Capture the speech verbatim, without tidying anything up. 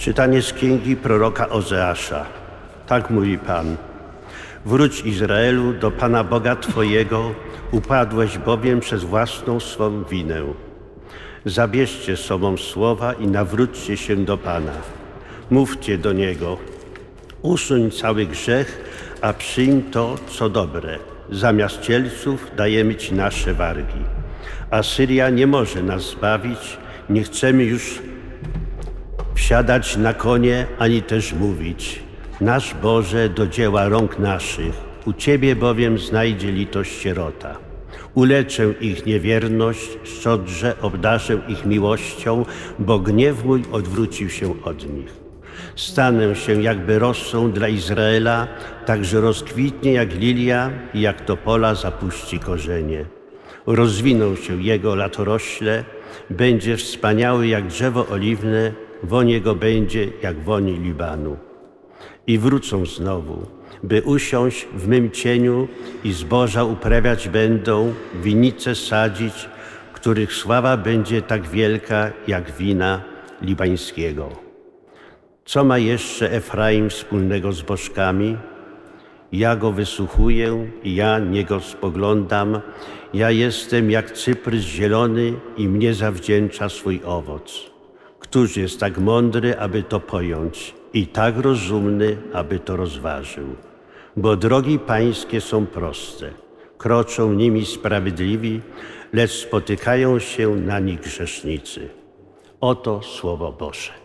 Czytanie z księgi proroka Ozeasza. Tak mówi Pan. Wróć, Izraelu, do Pana Boga Twojego, upadłeś bowiem przez własną swą winę. Zabierzcie sobą słowa i nawróćcie się do Pana. Mówcie do Niego, usuń cały grzech, a przyjm to, co dobre. Zamiast cielców dajemy Ci nasze wargi. Asyria nie może nas zbawić, nie chcemy już wsiadać na konie, ani też mówić: nasz Boże, do dzieła rąk naszych, u Ciebie bowiem znajdzie litość sierota. Uleczę ich niewierność, szczodrze obdarzę ich miłością, bo gniew mój odwrócił się od nich. Stanę się jakby rosą dla Izraela, także rozkwitnie jak lilia i jak topola zapuści korzenie. Rozwiną się jego latorośle, będzie wspaniały jak drzewo oliwne, woń jego będzie jak woń Libanu. I wrócą znowu, by usiąść w mym cieniu i zboża uprawiać będą, winnice sadzić, których sława będzie tak wielka jak wina libańskiego. Co ma jeszcze Efraim wspólnego z bożkami? Ja go wysłuchuję i ja niego spoglądam. Ja jestem jak cyprys zielony i mnie zawdzięcza swój owoc. Któż jest tak mądry, aby to pojąć, i tak rozumny, aby to rozważył? Bo drogi Pańskie są proste, kroczą nimi sprawiedliwi, lecz spotykają się na nich grzesznicy. Oto Słowo Boże.